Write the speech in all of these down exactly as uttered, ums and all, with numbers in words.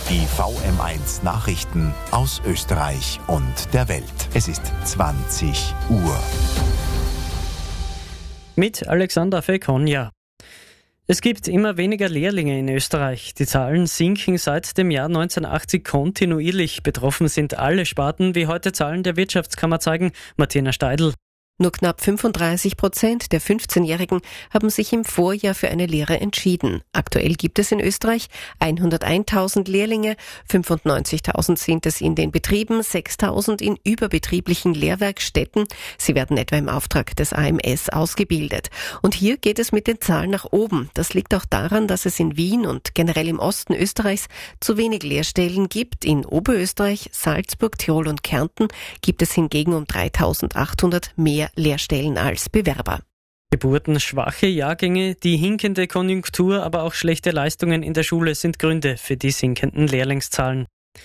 Die V M eins Nachrichten aus Österreich und der Welt. Es ist zwanzig Uhr. Mit Alexander Fekonja. Es gibt immer weniger Lehrlinge in Österreich. Die Zahlen sinken seit dem Jahr neunzehnhundertachtzig kontinuierlich. Betroffen sind alle Sparten, wie heute Zahlen der Wirtschaftskammer zeigen. Martina Steidl. Nur knapp fünfunddreißig Prozent der fünfzehnjährigen haben sich im Vorjahr für eine Lehre entschieden. Aktuell gibt es in Österreich hunderteintausend Lehrlinge, fünfundneunzigtausend sind es in den Betrieben, sechstausend in überbetrieblichen Lehrwerkstätten. Sie werden etwa im Auftrag des A M S ausgebildet. Und hier geht es mit den Zahlen nach oben. Das liegt auch daran, dass es in Wien und generell im Osten Österreichs zu wenig Lehrstellen gibt. In Oberösterreich, Salzburg, Tirol und Kärnten gibt es hingegen um dreitausendachthundert mehr Lehrstellen als Bewerber. Geburtenschwache Jahrgänge, die hinkende Konjunktur, aber auch schlechte Leistungen in der Schule sind Gründe für die sinkenden Lehrlingszahlen.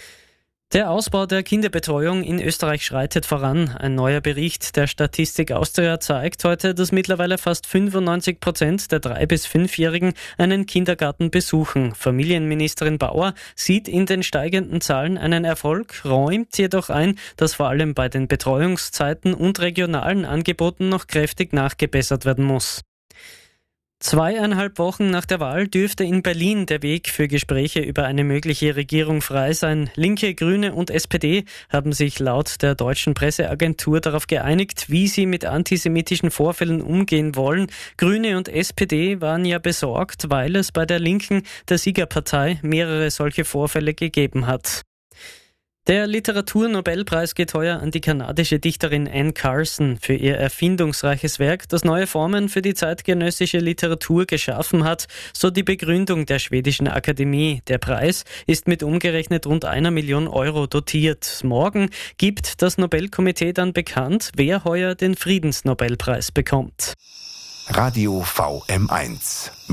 Der Ausbau der Kinderbetreuung in Österreich schreitet voran. Ein neuer Bericht der Statistik Austria zeigt heute, dass mittlerweile fast fünfundneunzig Prozent der drei- bis fünfjährigen einen Kindergarten besuchen. Familienministerin Bauer sieht in den steigenden Zahlen einen Erfolg, räumt jedoch ein, dass vor allem bei den Betreuungszeiten und regionalen Angeboten noch kräftig nachgebessert werden muss. Zweieinhalb Wochen nach der Wahl dürfte in Berlin der Weg für Gespräche über eine mögliche Regierung frei sein. Linke, Grüne und S P D haben sich laut der deutschen Presseagentur darauf geeinigt, wie sie mit antisemitischen Vorfällen umgehen wollen. Grüne und S P D waren ja besorgt, weil es bei der Linken, der Siegerpartei, mehrere solche Vorfälle gegeben hat. Der Literaturnobelpreis geht heuer an die kanadische Dichterin Anne Carson für ihr erfindungsreiches Werk, das neue Formen für die zeitgenössische Literatur geschaffen hat, so die Begründung der schwedischen Akademie. Der Preis ist mit umgerechnet rund einer Million Euro dotiert. Morgen gibt das Nobelkomitee dann bekannt, wer heuer den Friedensnobelpreis bekommt. Radio V M eins.